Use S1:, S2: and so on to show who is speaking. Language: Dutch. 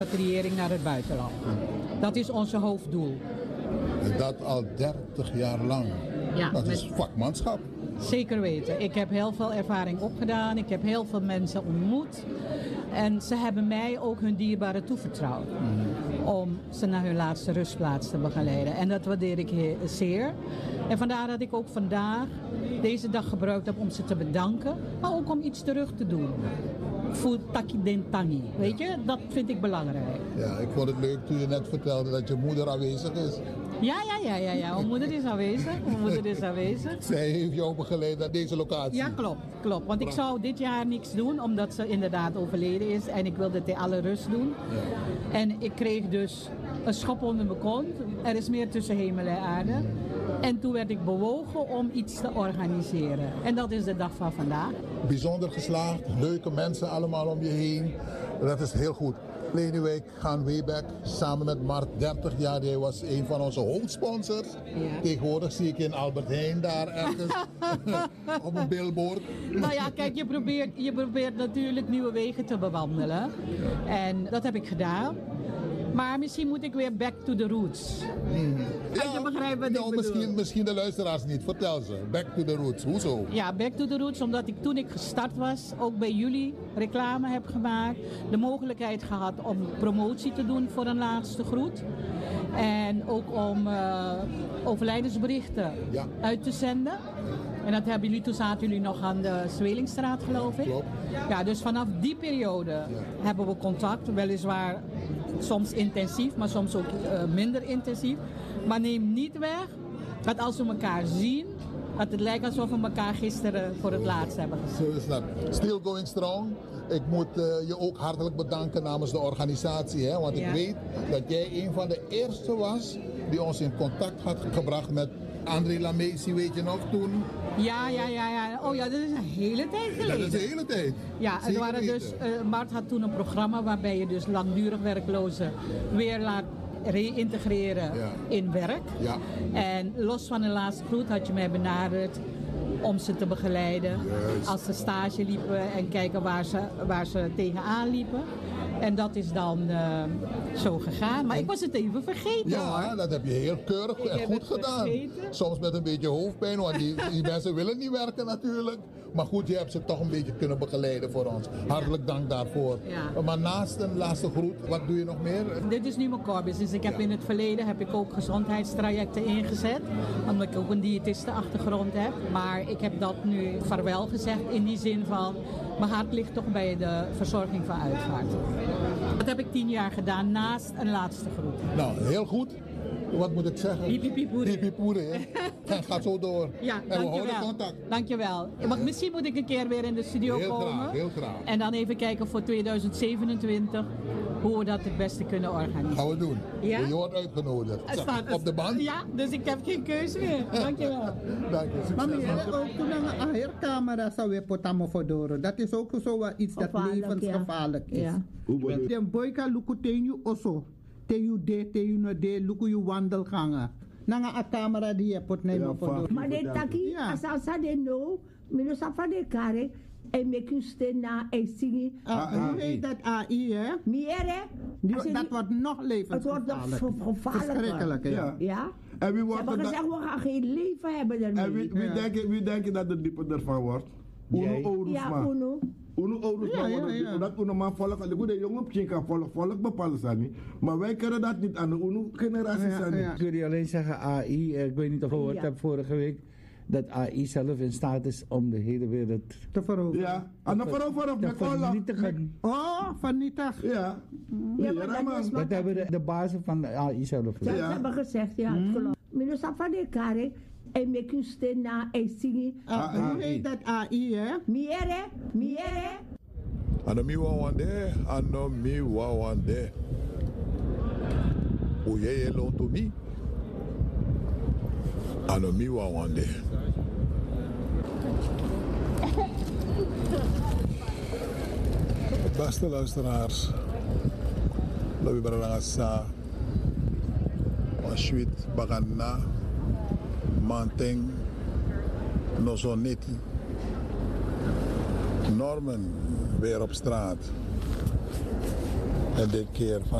S1: repatriëring naar het buitenland. Dat is onze hoofddoel.
S2: En dat al 30 jaar lang.
S1: Ja,
S2: Dat is vakmanschap.
S1: Zeker weten. Ik heb heel veel ervaring opgedaan. Ik heb heel veel mensen ontmoet. En ze hebben mij ook hun dierbaren toevertrouwd. Om ze naar hun laatste rustplaats te begeleiden. En dat waardeer ik zeer. En vandaar dat ik ook vandaag deze dag gebruikt heb om ze te bedanken. Maar ook om iets terug te doen. Voor taki den tangi. Weet je, dat vind ik belangrijk.
S2: Ja, ik vond het leuk toen je net vertelde dat je moeder aanwezig is.
S1: Ja. Mijn moeder is aanwezig.
S2: Zij heeft jou begeleid naar deze locatie.
S1: Ja, klopt. Want ik zou dit jaar niks doen, omdat ze inderdaad overleden is. En ik wilde het in alle rust doen. Ja. En ik kreeg dus een schop onder mijn kont. Er is meer tussen hemel en aarde. En toen werd ik bewogen om iets te organiseren. En dat is de dag van vandaag.
S2: Bijzonder geslaagd, leuke mensen allemaal om je heen. Dat is heel goed. Leni, wij gaan way back samen met Mart 30 jaar. Hij was een van onze hoofdsponsors. Ja. Tegenwoordig zie ik in Albert Heijn daar ergens op een billboard.
S1: Nou ja, kijk, je probeert natuurlijk nieuwe wegen te bewandelen. En dat heb ik gedaan. Maar misschien moet ik weer back to the roots. Als je begrijpt wat ik bedoel.
S2: Misschien de luisteraars niet. Vertel ze. Back to the roots. Hoezo?
S1: Ja, back to the roots. Omdat ik toen ik gestart was, ook bij jullie reclame heb gemaakt. De mogelijkheid gehad om promotie te doen voor een laatste groet. En ook om overlijdensberichten uit te zenden. En dat hebben jullie, toen zaten jullie nog aan de Zwelingstraat, geloof ik.
S2: Klopt.
S1: Ja, dus vanaf die periode hebben we contact. Weliswaar soms intensief, maar soms ook minder intensief. Maar neem niet weg dat als we elkaar zien, dat het lijkt alsof we elkaar gisteren voor het laatst hebben gezien.
S2: Zo is dat. Still going strong. Ik moet je ook hartelijk bedanken namens de organisatie. Hè? Want ik weet dat jij een van de eerste was die ons in contact had gebracht met André Lamesi, weet je nog toen?
S1: Ja. Oh ja, dat is een hele tijd geleden.
S2: Dat is een hele tijd.
S1: Ja, het waren dus, Mart had toen een programma waarbij je dus langdurig werklozen weer laat reïntegreren in werk. Ja. En los van de laatste groet had je mij benaderd om ze te begeleiden als ze stage liepen en kijken waar ze tegenaan liepen. En dat is dan zo gegaan. Maar ik was het even vergeten hoor.
S2: Ja, dat heb je heel keurig en goed gedaan. Soms met een beetje hoofdpijn, want die mensen willen niet werken natuurlijk. Maar goed, je hebt ze toch een beetje kunnen begeleiden voor ons. Hartelijk dank daarvoor. Ja. Maar naast een laatste groet, wat doe je nog meer?
S1: Dit is nu mijn core business. Ik heb in het verleden ook gezondheidstrajecten ingezet. Omdat ik ook een diëtistenachtergrond heb. Maar ik heb dat nu vaarwel gezegd in die zin van, mijn hart ligt toch bij de verzorging van uitvaart. Dat heb ik 10 jaar gedaan naast een laatste groet.
S2: Nou, heel goed. Wat moet ik zeggen? Hippie-poeren, hè? Het gaat zo door.
S1: Ja,
S2: en we houden contact.
S1: Dankjewel. Want misschien moet ik een keer weer in de studio komen.
S2: Heel graag.
S1: En dan even kijken voor 2027 hoe we dat het beste kunnen organiseren.
S2: Gaan we doen.
S1: Ja?
S2: Je wordt uitgenodigd. Op de band?
S1: Ja, dus ik heb geen keuze meer. Dankjewel.
S2: Dank je.
S3: Maar ook toen een aircamera zou weer potamo voor. Dat is ook zo iets dat levensgevaarlijk is. Ja. De boyka lukutenju oso. Teju no de luku je wandelgangen. Nanga a camera die je pot nemen voor.
S4: Maar de taki, als de no, mino safa de kare. En make you stay na en zingen.
S3: Hoe heet dat AI, hè?
S4: Meer,
S3: dat wordt nog levensgevaarlijk.
S4: Het wordt nog
S3: verschrikkelijk,
S4: ja.
S5: En wie
S4: wordt ze hebben gezegd, we gaan geen leven hebben daarmee.
S5: En wie denk je dat de diepe ervan wordt?
S4: Uno.
S5: Uno ouders dat Uno maar volk, de goede jongen op kan volk bepalen zijn niet. Maar wij kunnen dat niet aan de Uno generatie zijn niet.
S6: Ik wil je alleen zeggen AI, ik weet niet of je gehoord hebt vorige week, dat AI zelf in staat is om de hele wereld
S3: te veroveren.
S5: Ja, en dan veroveren met
S6: vernietigen.
S3: Vernietig.
S5: Ja.
S6: Dat hebben de bazen van de AI zelf
S4: gezegd. Dat hebben gezegd, ja, het geloof. Minus van de kare. En make you stay na en zingen.
S3: Hoe heet dat AI, hè?
S4: Miere.
S2: Ano mi wawande. Oye lon to mi. Ano mi wawande. Beste luisteraars. Labi barangasa. Mashuit bagana. Manteng, Nozoneti, Norman weer op straat. En dit keer van